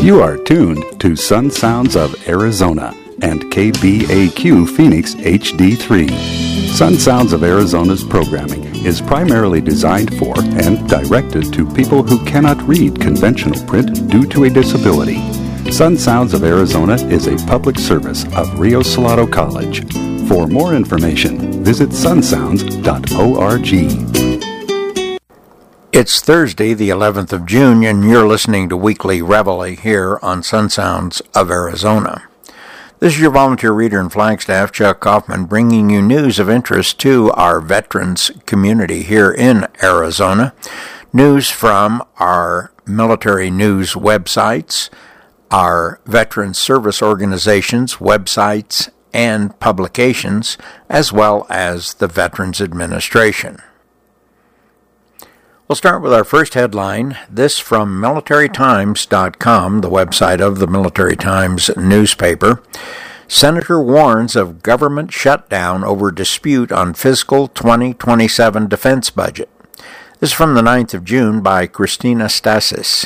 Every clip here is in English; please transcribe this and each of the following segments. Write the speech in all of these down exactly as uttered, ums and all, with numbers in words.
You are tuned to Sun Sounds of Arizona and K B A Q Phoenix H D three. Sun Sounds of Arizona's programming is primarily designed for and directed to people who cannot read conventional print due to a disability. Sun Sounds of Arizona is a public service of Rio Salado College. For more information, visit sun sounds dot org. It's Thursday, the eleventh of June, and you're listening to Weekly Reveille here on Sun Sounds of Arizona. This is your volunteer reader in Flagstaff, Chuck Kaufman, bringing you news of interest to our veterans community here in Arizona. News from our military news websites, our veterans service organizations websites and publications, as well as the Veterans Administration. We'll start with our first headline, this from military times dot com, the website of the Military Times newspaper. Senator warns of government shutdown over dispute on fiscal twenty twenty-seven defense budget. This is from the ninth of June by Christina Stasis.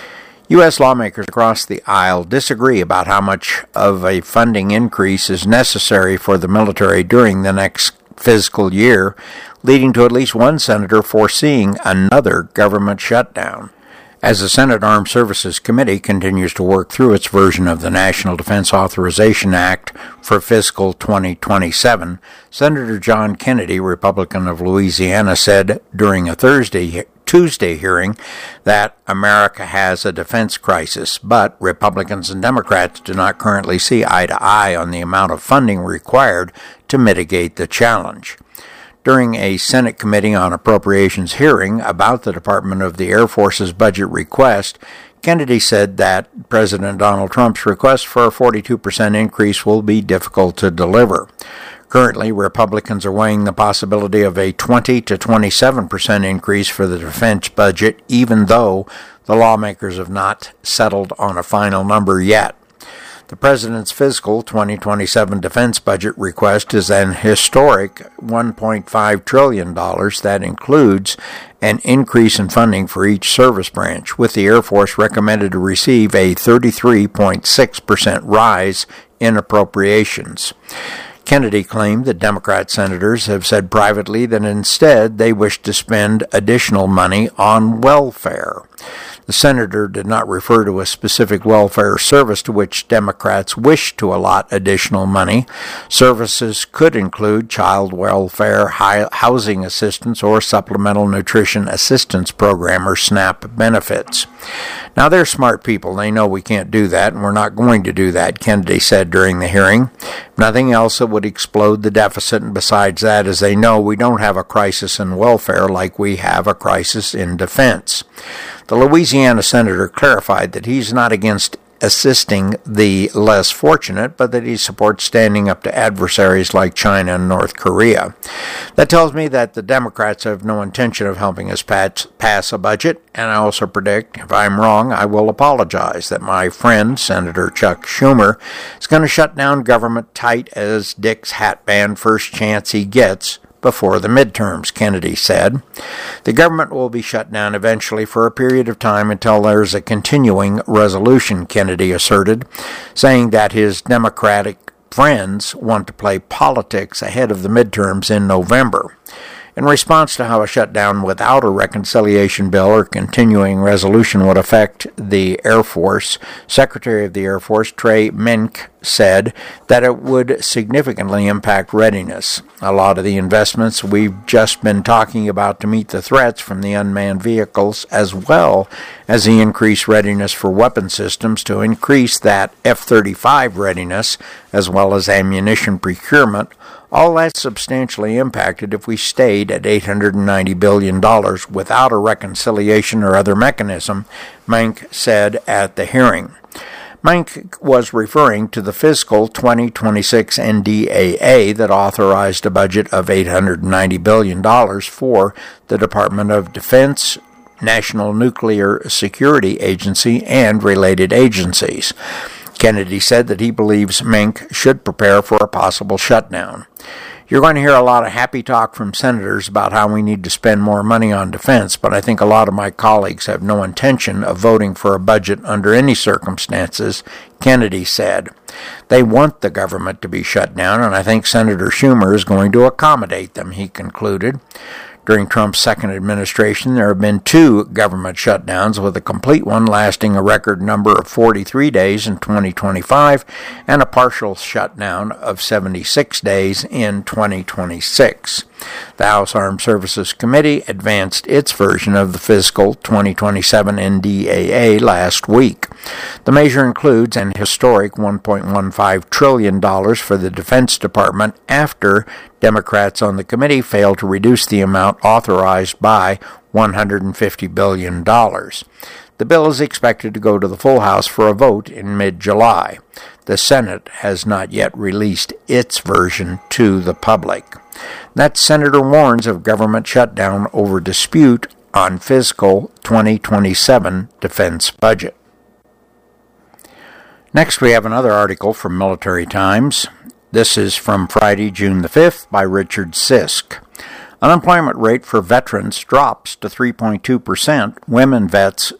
U S lawmakers across the aisle disagree about how much of a funding increase is necessary for the military during the next fiscal year, leading to at least one senator foreseeing another government shutdown. As the Senate Armed Services Committee continues to work through its version of the National Defense Authorization Act for fiscal twenty twenty-seven, Senator John Kennedy, Republican of Louisiana, said during a Thursday Tuesday hearing that America has a defense crisis, but Republicans and Democrats do not currently see eye to eye on the amount of funding required to mitigate the challenge. During a Senate Committee on Appropriations hearing about the Department of the Air Force's budget request, Kennedy said that President Donald Trump's request for a forty-two percent increase will be difficult to deliver. Currently, Republicans are weighing the possibility of a twenty to twenty-seven percent increase for the defense budget, even though the lawmakers have not settled on a final number yet. The President's fiscal twenty twenty-seven defense budget request is an historic one point five trillion dollars that includes an increase in funding for each service branch, with the Air Force recommended to receive a thirty-three point six percent rise in appropriations. Kennedy claimed that Democrat senators have said privately that instead they wish to spend additional money on welfare. The senator did not refer to a specific welfare service to which Democrats wish to allot additional money. Services could include child welfare, housing assistance, or supplemental nutrition assistance program, or SNAP benefits. Now, they're smart people. They know we can't do that, and we're not going to do that, Kennedy said during the hearing. Nothing else that would explode the deficit, and besides that, as they know, we don't have a crisis in welfare like we have a crisis in defense. The Louisiana senator clarified that he's not against assisting the less fortunate, but that he supports standing up to adversaries like China and North Korea. That tells me that the Democrats have no intention of helping us pass a budget, and I also predict, if I'm wrong, I will apologize, that my friend, Senator Chuck Schumer, is going to shut down government tight as Dick's hat band first chance he gets before the midterms, Kennedy said. The government will be shut down eventually for a period of time until there's a continuing resolution, Kennedy asserted, saying that his Democratic friends want to play politics ahead of the midterms in November. In response to how a shutdown without a reconciliation bill or continuing resolution would affect the Air Force, Secretary of the Air Force Trey Menck said that it would significantly impact readiness. A lot of the investments we've just been talking about to meet the threats from the unmanned vehicles, as well as the increased readiness for weapon systems to increase that F thirty-five readiness, as well as ammunition procurement, all that's substantially impacted if we stayed at eight hundred ninety billion dollars without a reconciliation or other mechanism, Menck said at the hearing. Menck was referring to the fiscal twenty twenty-six N D A A that authorized a budget of eight hundred ninety billion dollars for the Department of Defense, National Nuclear Security Agency, and related agencies. Kennedy said that he believes Menck should prepare for a possible shutdown. You're going to hear a lot of happy talk from senators about how we need to spend more money on defense, but I think a lot of my colleagues have no intention of voting for a budget under any circumstances, Kennedy said. They want the government to be shut down, and I think Senator Schumer is going to accommodate them, he concluded. During Trump's second administration, there have been two government shutdowns, with a complete one lasting a record number of forty-three days in twenty twenty-five and a partial shutdown of seventy-six days in twenty twenty-six. The House Armed Services Committee advanced its version of the fiscal twenty twenty-seven N D A A last week. The measure includes an historic one point one five trillion dollars for the Defense Department after Democrats on the committee failed to reduce the amount authorized by one hundred fifty billion dollars. The bill is expected to go to the full House for a vote in mid-July. The Senate has not yet released its version to the public. That senator warns of government shutdown over dispute on fiscal twenty twenty-seven defense budget. Next, we have another article from Military Times. This is from Friday, June the fifth, by Richard Sisk. Unemployment rate for veterans drops to three point two percent. Women vets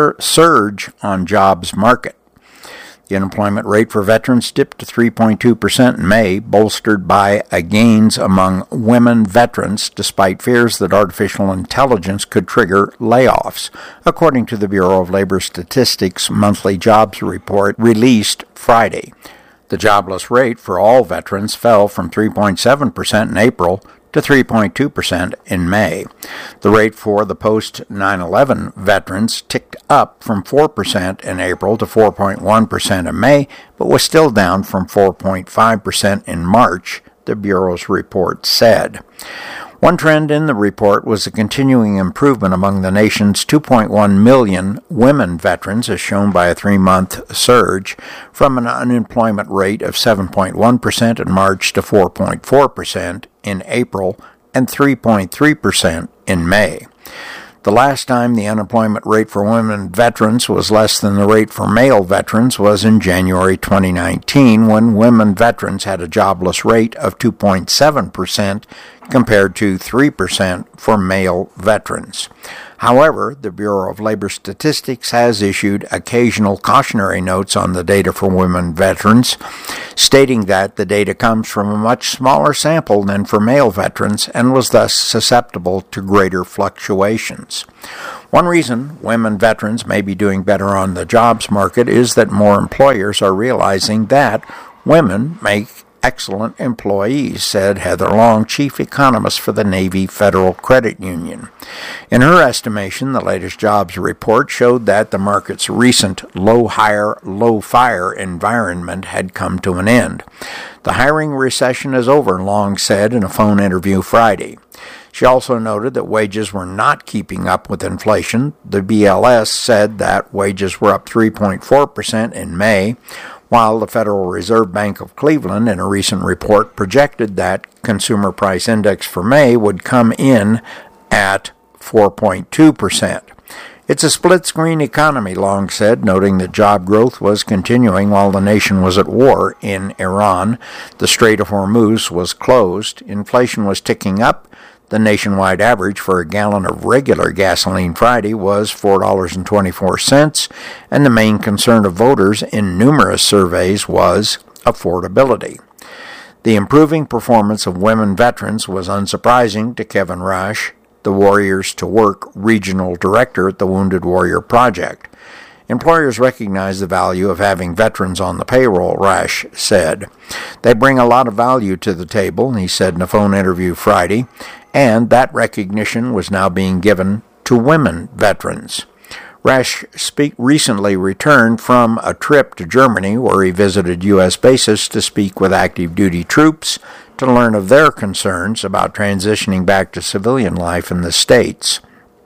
surge on jobs market. The unemployment rate for veterans dipped to three point two percent in May, bolstered by a gains among women veterans, despite fears that artificial intelligence could trigger layoffs, according to the Bureau of Labor Statistics' monthly jobs report released Friday. The jobless rate for all veterans fell from three point seven percent in April to three point two percent in May. The rate for the post nine eleven veterans ticked up from four percent in April to four point one percent in May, but was still down from four point five percent in March, the Bureau's report said. One trend in the report was a continuing improvement among the nation's two point one million women veterans, as shown by a three-month surge from an unemployment rate of seven point one percent in March to four point four percent in April and three point three percent in May. The last time the unemployment rate for women veterans was less than the rate for male veterans was in January twenty nineteen, when women veterans had a jobless rate of two point seven percent compared to three percent for male veterans. However, the Bureau of Labor Statistics has issued occasional cautionary notes on the data for women veterans, stating that the data comes from a much smaller sample than for male veterans and was thus susceptible to greater fluctuations. One reason women veterans may be doing better on the jobs market is that more employers are realizing that women make excellent employees, said Heather Long, chief economist for the Navy Federal Credit Union. In her estimation, the latest jobs report showed that the market's recent low-hire, low-fire environment had come to an end. The hiring recession is over, Long said in a phone interview Friday. She also noted that wages were not keeping up with inflation. The B L S said that wages were up three point four percent in May, while the Federal Reserve Bank of Cleveland, in a recent report, projected that Consumer Price Index for May would come in at four point two percent. It's a split-screen economy, Long said, noting that job growth was continuing while the nation was at war in Iran. The Strait of Hormuz was closed. Inflation was ticking up. The nationwide average for a gallon of regular gasoline Friday was four dollars and twenty-four cents, and the main concern of voters in numerous surveys was affordability. The improving performance of women veterans was unsurprising to Kevin Rash, the Warriors to Work regional director at the Wounded Warrior Project. Employers recognize the value of having veterans on the payroll, Rash said. They bring a lot of value to the table, he said in a phone interview Friday, and that recognition was now being given to women veterans. Rash speak, recently returned from a trip to Germany where he visited U S bases to speak with active duty troops to learn of their concerns about transitioning back to civilian life in the States.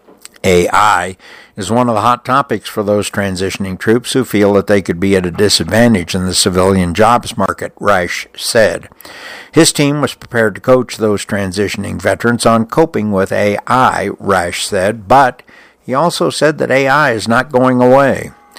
A I is one of the hot topics for those transitioning troops who feel that they could be at a disadvantage in the civilian jobs market, Rash said. His team was prepared to coach those transitioning veterans on coping with A I, Rash said, but he also said that A I is not going away.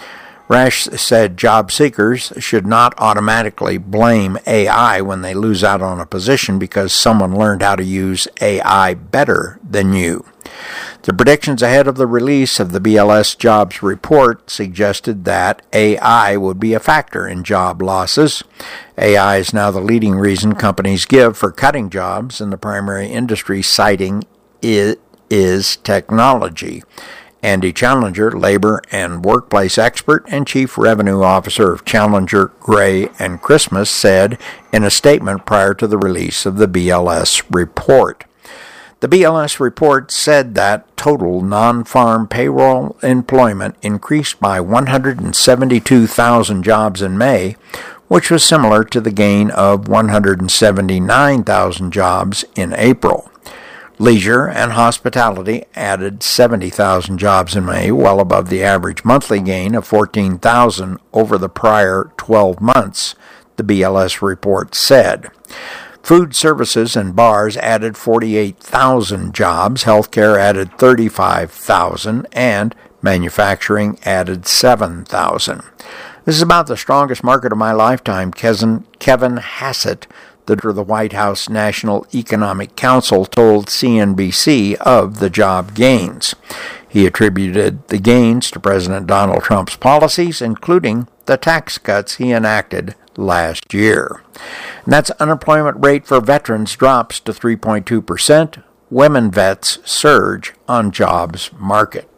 Rash said job seekers should not automatically blame A I when they lose out on a position because someone learned how to use A I better than you. The predictions ahead of the release of the B L S jobs report suggested that A I would be a factor in job losses. A I is now the leading reason companies give for cutting jobs in the primary industry, citing it is technology. Andy Challenger, labor and workplace expert and chief revenue officer of Challenger, Gray and Christmas, said in a statement prior to the release of the B L S report. The B L S report said that total non-farm payroll employment increased by one hundred seventy-two thousand jobs in May, which was similar to the gain of one hundred seventy-nine thousand jobs in April. Leisure and hospitality added seventy thousand jobs in May, well above the average monthly gain of fourteen thousand over the prior twelve months, the B L S report said. Food services and bars added forty-eight thousand jobs, healthcare added thirty-five thousand, and manufacturing added seven thousand. This is about the strongest market of my lifetime, Kevin Hassett, the director of the White House National Economic Council, told C N B C of the job gains. He attributed the gains to President Donald Trump's policies, including the tax cuts he enacted last year. And that's unemployment rate for veterans drops to three point two percent. Women vets surge on jobs market.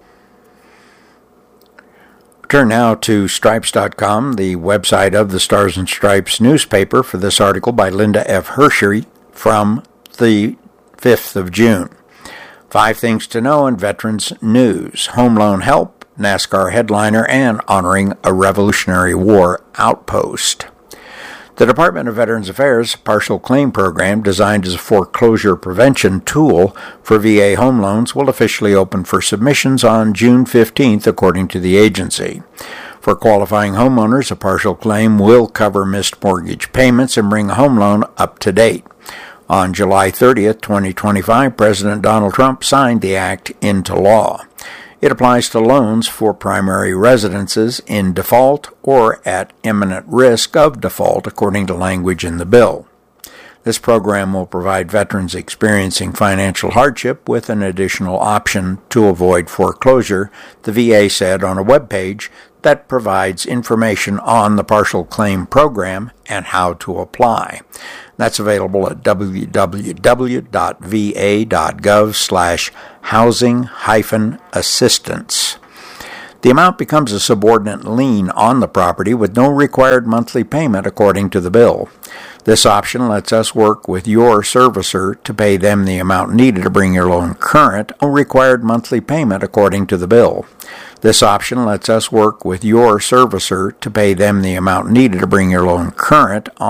Turn now to Stripes dot com, the website of the Stars and Stripes newspaper, for this article by Linda F. Hershey from the fifth of June. Five things to know in veterans news: home loan help, NASCAR headliner, and honoring a Revolutionary War outpost. The Department of Veterans Affairs partial claim program, designed as a foreclosure prevention tool for V A home loans, will officially open for submissions on June fifteenth, according to the agency. For qualifying homeowners, a partial claim will cover missed mortgage payments and bring a home loan up to date. On July thirtieth, twenty twenty-five, President Donald Trump signed the act into law. It applies to loans for primary residences in default or at imminent risk of default, according to language in the bill. This program will provide veterans experiencing financial hardship with an additional option to avoid foreclosure, the V A said on a webpage that provides information on the partial claim program and how to apply. That's available at w w w dot v a dot gov slash housing hyphen assistance. The amount becomes a subordinate lien on the property with no required monthly payment, according to the bill. This option lets us work with your servicer to pay them the amount needed to bring your loan current, no required monthly payment, according to the bill. This option lets us work with your servicer to pay them the amount needed to bring your loan current on